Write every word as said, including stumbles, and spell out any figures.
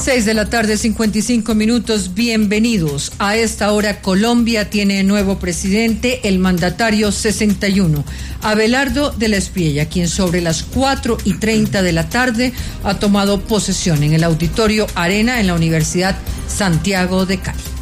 Seis de la tarde, cincuenta y cinco minutos. Bienvenidos. A esta hora Colombia tiene nuevo presidente, el mandatario sesenta y uno, Abelardo de la Espriella, quien sobre las cuatro y treinta de la tarde ha tomado posesión en el Auditorio Arena en la Universidad Santiago de Cali.